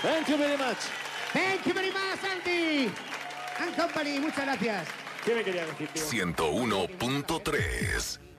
Thank you very much. Thank you very much, Andy. And company, muchas gracias. ¿Qué me quería decir, tío? 101.3